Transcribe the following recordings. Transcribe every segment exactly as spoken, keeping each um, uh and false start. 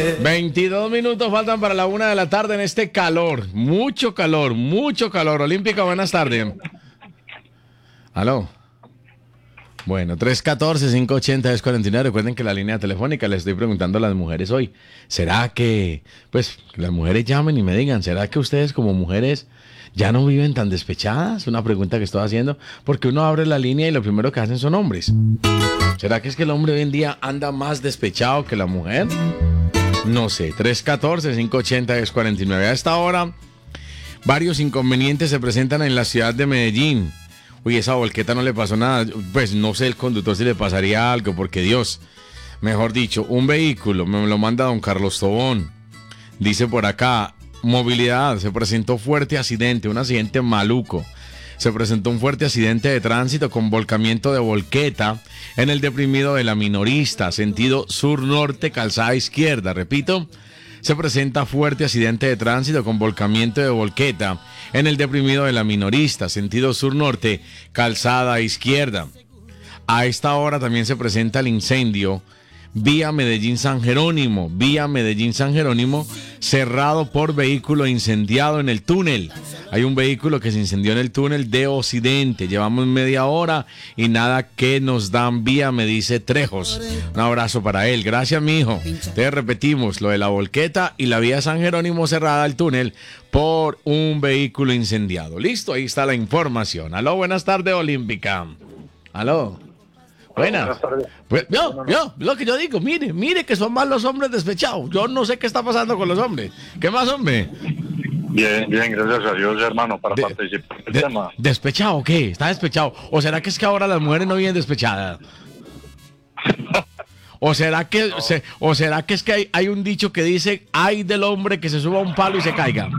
veintidós minutos faltan para la una de la tarde en este calor. Mucho calor, mucho calor. Olímpica, buenas tardes. Aló. Bueno, tres uno cuatro, cinco ocho cero, dos cuatro nueve. Recuerden que la línea telefónica le estoy preguntando a las mujeres hoy. ¿Será que, pues, que las mujeres llamen y me digan, ¿será que ustedes como mujeres ya no viven tan despechadas? Una pregunta que estoy haciendo, porque uno abre la línea y lo primero que hacen son hombres. ¿Será que es que el hombre hoy en día anda más despechado que la mujer? No sé, tres uno cuatro, cinco ocho cero, dos cuatro nueve. A esta hora, varios inconvenientes se presentan en la ciudad de Medellín. Uy, esa volqueta no le pasó nada. Pues no sé el conductor si le pasaría algo, porque Dios, mejor dicho, un vehículo, me lo manda don Carlos Tobón. Dice por acá, movilidad, se presentó fuerte accidente, un accidente maluco. Se presentó un fuerte accidente de tránsito con volcamiento de volqueta en el deprimido de la Minorista, sentido sur-norte, calzada izquierda. Repito, se presenta fuerte accidente de tránsito con volcamiento de volqueta en el deprimido de la Minorista, sentido sur-norte, calzada izquierda. A esta hora también se presenta el incendio vía Medellín-San Jerónimo, vía Medellín-San Jerónimo, cerrado por vehículo incendiado en el túnel. Hay un vehículo que se incendió en el túnel de Occidente. Llevamos media hora y nada que nos dan vía, me dice Trejos. Un abrazo para él. Gracias, mi hijo. Te repetimos, lo de la volqueta y la vía San Jerónimo cerrada al túnel por un vehículo incendiado. Listo, ahí está la información. Aló, buenas tardes, Olímpica. Aló. Buenas. Pues, yo, yo, lo que yo digo, mire, mire que son más los hombres despechados. Yo no sé qué está pasando con los hombres. ¿Qué más, hombre? Bien, bien, gracias a Dios, hermano, para de, participar en el de, tema. ¿Despechado o qué? ¿Está despechado? ¿O será que es que ahora las mujeres no vienen despechadas? ¿O será que, no. se, o será que es que hay, hay un dicho que dice, ay del hombre que se suba a un palo y se caiga?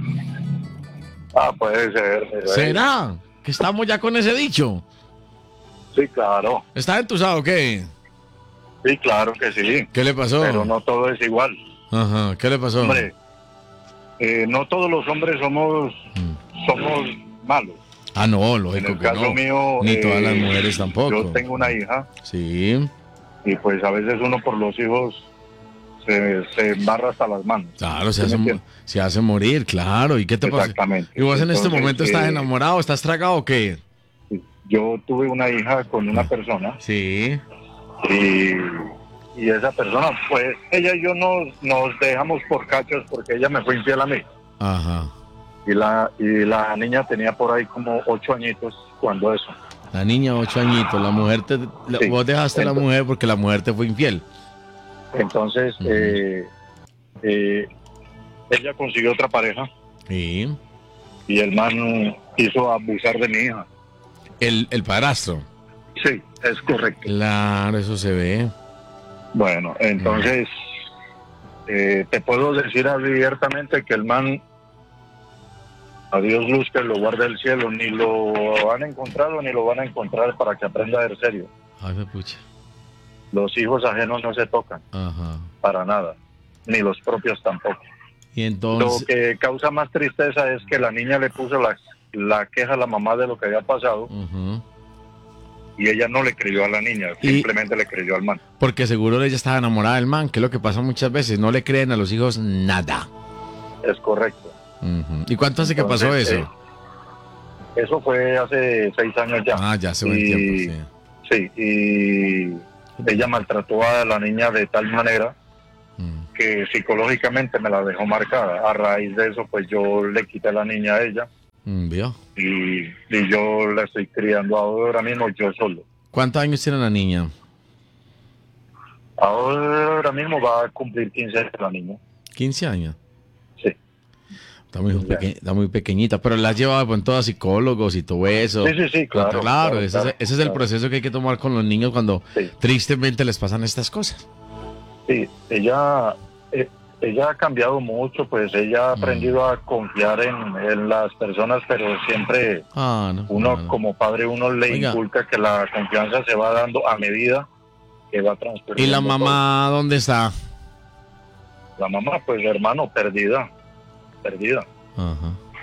Ah, puede ser. ¿Será que estamos ya con ese dicho? Sí, claro. ¿Está entusado o qué? Sí, claro que sí. ¿Qué le pasó? Pero no todo es igual. Ajá, ¿qué le pasó? Hombre, eh, no todos los hombres somos mm. somos malos. Ah, no, lógico en el que caso no. mío, ni eh, todas las mujeres tampoco. Yo tengo una hija. Sí. Y pues a veces uno por los hijos se, se embarra hasta las manos. Claro, se hace, se hace morir, claro. ¿Y qué te pasa? Exactamente. ¿Y vos en Entonces, este momento estás eh, enamorado, estás tragado o qué? Yo tuve una hija con una persona. Sí. Y, y esa persona, pues, ella y yo nos, nos dejamos por cachos porque ella me fue infiel a mí. Ajá. Y la, y la niña tenía por ahí como ocho añitos cuando eso. La niña, ocho añitos. La mujer te... La, sí. Vos dejaste Entonces, a la mujer porque la mujer te fue infiel. Entonces, uh-huh. eh, eh, ella consiguió otra pareja. Sí. Y el man quiso abusar de mi hija. El, el padrastro. Sí, es correcto. Claro, eso se ve. Bueno, entonces, mm. eh, te puedo decir abiertamente que el man, a Dios luz que lo guarde el cielo, ni lo han encontrado ni lo van a encontrar para que aprenda a ser serio. Ay, me pucha. Los hijos ajenos no se tocan. Ajá. Para nada, ni los propios tampoco. Y entonces... Lo que causa más tristeza es que la niña le puso la... la queja a la mamá de lo que había pasado uh-huh. y ella no le creyó a la niña, y simplemente le creyó al man. Porque seguro ella estaba enamorada del man, que es lo que pasa muchas veces, no le creen a los hijos nada. Es correcto. Uh-huh. ¿Y cuánto hace Entonces, que pasó eso? Eh, eso fue hace seis años ya. Ah, ya hace buen tiempo, sí. Sí, y ella maltrató a la niña de tal manera uh-huh. que psicológicamente me la dejó marcada. A raíz de eso, pues yo le quité a la niña a ella. ¿Vio? Y, y yo la estoy criando ahora mismo yo solo. ¿Cuántos años tiene la niña? Ahora mismo va a cumplir quince años la niña. ¿quince años? Sí. Está muy, peque- está muy pequeñita, pero la has llevado con todos psicólogos y todo eso. Sí, sí, sí, claro. Claro, claro, ese, claro es, ese claro. es el proceso que hay que tomar con los niños cuando sí. tristemente les pasan estas cosas. Sí, ella... Eh, Ella ha cambiado mucho, pues ella ha aprendido a confiar en, en las personas, pero siempre ah, no, uno no, no. como padre uno le Oiga. inculca que la confianza se va dando a medida que va transcurriendo. ¿Y la mamá todo. dónde está? La mamá, pues hermano, perdida, perdida. Ajá.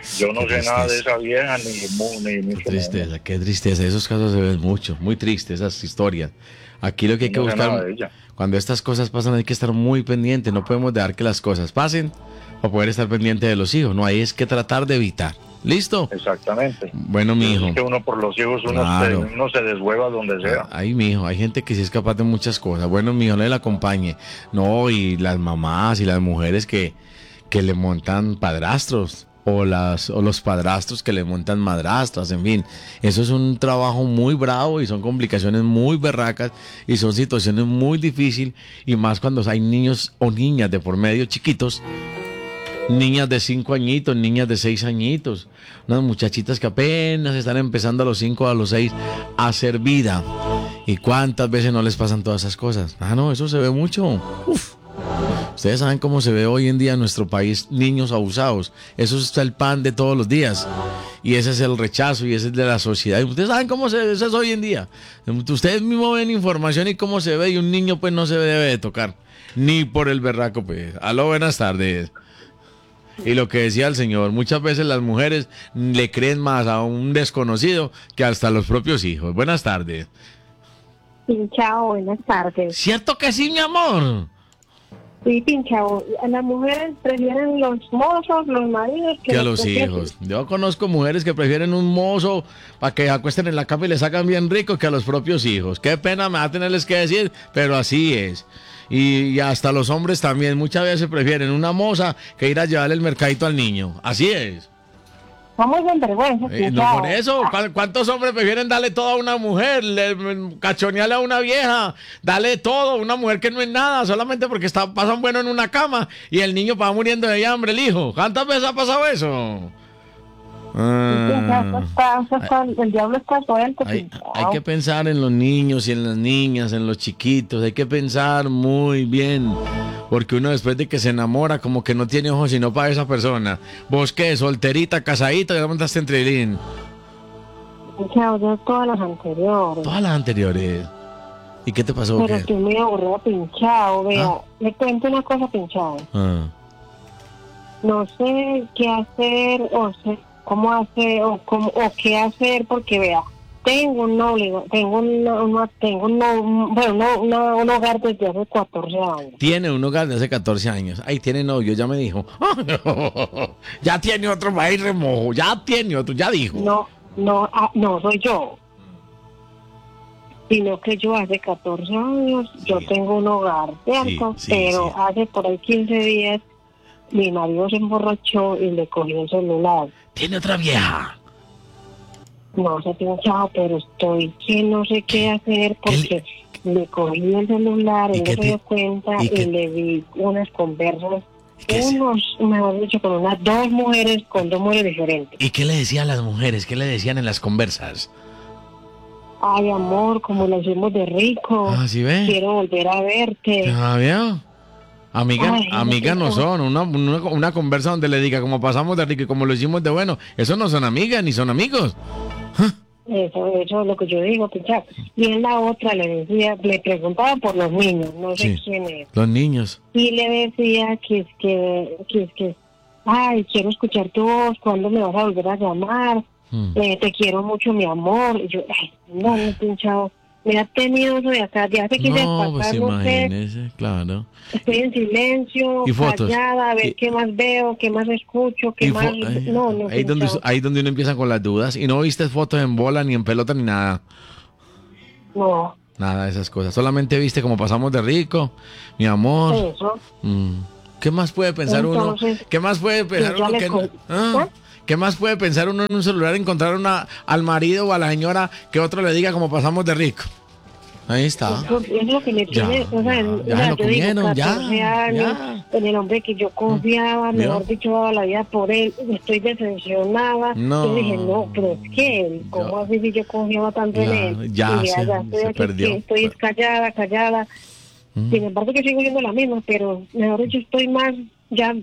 Yo no Qué sé nada de tristeza. esa vieja, ni, mu- ni Qué mucho tristeza, qué tristeza. Esos casos se ven mucho, muy tristes esas historias. Aquí lo que hay que menos. No sé nada buscar, de ella. cuando estas cosas pasan, hay que estar muy pendiente. No podemos dejar que las cosas pasen para poder estar pendiente de los hijos. No, hay es que tratar de evitar. ¿Listo? Exactamente. Bueno, mi hijo. Es que uno por los hijos, uno, Claro. se, uno se deshueva donde sea. Ahí, mijo, hay gente que sí es capaz de muchas cosas. Bueno, mijo, no le acompañe. No, y las mamás y las mujeres que, que le montan padrastros. O, las, o los padrastros que le montan madrastras, en fin. Eso es un trabajo muy bravo y son complicaciones muy berracas y son situaciones muy difíciles. Y más cuando hay niños o niñas de por medio chiquitos. Niñas de cinco añitos, niñas de seis añitos, unas muchachitas que apenas están empezando a los cinco, a los seis a hacer vida. ¿Y cuántas veces no les pasan todas esas cosas? Ah, no, eso se ve mucho. Uf. Ustedes saben cómo se ve hoy en día en nuestro país niños abusados. Eso es el pan de todos los días. Y ese es el rechazo y ese es de la sociedad. Y ustedes saben cómo se ve eso es hoy en día. Ustedes mismos ven información y cómo se ve y un niño pues no se debe de tocar. Ni por el berraco pues. Aló, buenas tardes. Y lo que decía el señor, muchas veces las mujeres le creen más a un desconocido que hasta a los propios hijos. Buenas tardes. Pinchao, buenas tardes. ¿Cierto que sí, mi amor? Sí, Pinchao, las mujeres prefieren los mozos, los maridos que, Que a los hijos. Yo conozco mujeres que prefieren un mozo para que acuesten en la cama y le sacan bien rico que a los propios hijos. Qué pena me va a tenerles que decir, pero así es. Y, y hasta los hombres también muchas veces prefieren una moza que ir a llevarle el mercadito al niño. Así es. Vamos en vergüenza, Eh, no Pinchao. por eso, ¿cu- ¿cuántos hombres prefieren darle todo a una mujer, le, cachonearle a una vieja, darle todo a una mujer que no es nada, solamente porque está, pasan bueno en una cama y el niño va muriendo de hambre, el hijo? ¿Cuántas veces ha pasado eso? Pinchao, está- está- está- el diablo está suelto, Hay, Pinchao. hay que pensar en los niños y en las niñas, en los chiquitos, hay que pensar muy bien, porque uno después de que se enamora como que no tiene ojos sino para esa persona. ¿Vos qué? ¿Solterita, casadita? ¿Ya montaste en trilín? Pinchao, yo todas las anteriores. Todas las anteriores. ¿Y qué te pasó? Pero ¿Qué? estoy muy aburrida, Pinchao. Vea, ¿Ah? le cuento una cosa, Pinchao. Ah. No sé qué hacer, o sé cómo hacer, o, cómo, o qué hacer, porque vea, tengo un novio, tengo una, una- tengo un, no- bueno, no- una- un hogar desde hace catorce años. Tiene un hogar de hace catorce años. Ahí tiene novio, ya me dijo. Ya tiene otro país remojo. Ya tiene otro, ya dijo. No, no, ah, no soy yo. Sino que yo hace catorce años, yo Sí. tengo un hogar, ¿cierto? Sí, sí, Pero sí. hace por ahí quince días, mi marido se emborrachó y le cogió el celular. Tiene otra vieja. No se ha pinchado, pero estoy que no sé qué hacer porque le cogí el celular, ¿Y él qué no te- se dio cuenta y y, qué- le vi unas conversas, qué es? unos, mejor dicho, con unas dos mujeres, con dos mujeres diferentes. ¿Y qué le decían las mujeres? ¿Qué le decían en las conversas? Ay, amor, como lo hicimos de rico, Ah, ¿sí ve? quiero volver a verte. ¿Ah, vio? Amiga, Ay, amigas no no sé son. Una, una, una conversa donde le diga como pasamos de rico y como lo hicimos de bueno. Eso no son amigas ni son amigos. Eso, eso es lo que yo digo, pinchado. Y en la otra le decía, le preguntaba por los niños, no sé Sí. quién es. Los niños. Y le decía que es que, que es que, ay, quiero escuchar tu voz, ¿cuándo me vas a volver a llamar? Mm. Eh, te quiero mucho, mi amor. Y yo, ay, no, no, pinchado. Me ha tenido eso de acá, de hace quince No, días pues pasar, no sé, imagínese, claro. estoy en silencio, Y fotos. callada, a ver Y- qué más veo, qué más escucho, qué Y más... fo- ahí, no, no, ahí donde, pinchado. ahí donde uno empieza con las dudas. Y no viste fotos en bola, ni en pelota, ni nada. No, Nada de esas cosas. Solamente viste como pasamos de rico, mi amor. eso. Mm. ¿Qué más puede pensar Entonces, uno? ¿Qué más puede pensar yo ya uno le que con- ¿Ah? ¿Ah? ¿Qué más puede pensar uno en un celular? Encontrar una al marido o a la señora que otro le diga como pasamos de rico. Ahí está. Eso es lo que me Ya, tiene, o sea, ya, o ya sea, lo yo digo, comieron, ya, catorce años, ya. en el hombre que yo confiaba, ¿Vio? mejor dicho, daba la vida por él, estoy decepcionada. No. Yo dije, no, pero es que él, ¿cómo Yo- así si yo confiaba tanto en Claro, él? ya Y se- estoy se aquí, perdió. que estoy callada, callada. Mm. Sin embargo, yo sigo siendo la misma, pero mejor dicho, estoy más, ya